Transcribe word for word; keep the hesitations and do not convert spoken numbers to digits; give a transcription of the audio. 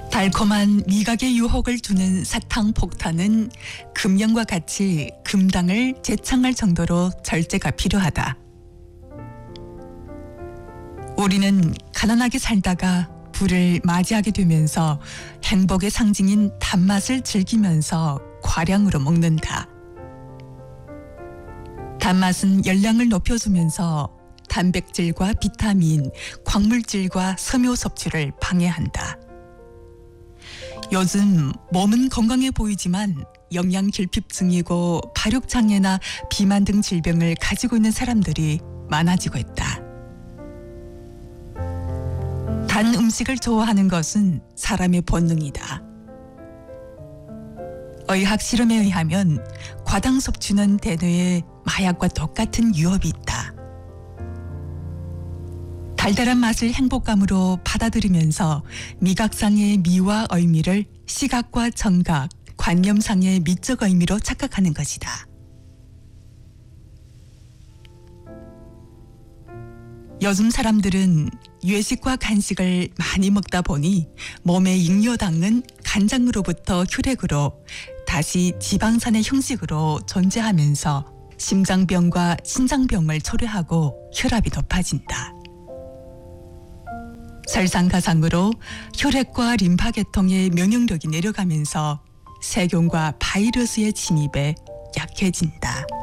달콤한 미각의 유혹을 주는 사탕 폭탄은 금연과 같이 금당을 재창할 정도로 절제가 필요하다. 우리는 가난하게 살다가 부를 맞이하게 되면서 행복의 상징인 단맛을 즐기면서 과량으로 먹는다. 단맛은 열량을 높여주면서 단백질과 비타민, 광물질과 섬유 섭취를 방해한다. 요즘 몸은 건강해 보이지만 영양결핍증이고 발육장애나 비만 등 질병을 가지고 있는 사람들이 많아지고 있다. 단 음식을 좋아하는 것은 사람의 본능이다. 의학 실험에 의하면 과당 섭취는 대뇌에 마약과 똑같은 위협이 있다. 달달한 맛을 행복감으로 받아들이면서 미각상의 미와 의미를 시각과 청각, 관념상의 미적 의미로 착각하는 것이다. 요즘 사람들은 외식과 간식을 많이 먹다 보니 몸의 잉여당은 간장으로부터 혈액으로 다시 지방산의 형식으로 존재하면서 심장병과 신장병을 초래하고 혈압이 높아진다. 설상가상으로 혈액과 림파계통의 면역력이 내려가면서 세균과 바이러스의 침입에 약해진다.